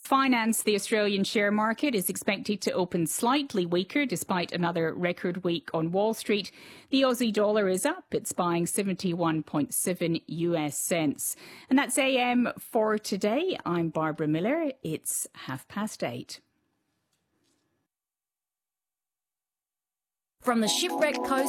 finance, the Australian share market is expected to open slightly weaker despite another record week on Wall Street. The Aussie dollar is up. It's buying 71.7 US cents. And that's AM for today. I'm Barbara Miller. It's 8:30. From the shipwrecked coast